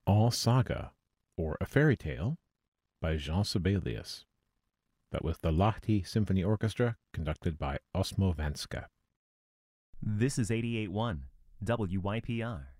All Saga, or A Fairy Tale, by Jean Sibelius. That was the Lahti Symphony Orchestra, conducted by Osmo Vanska. This is 88.1 WYPR.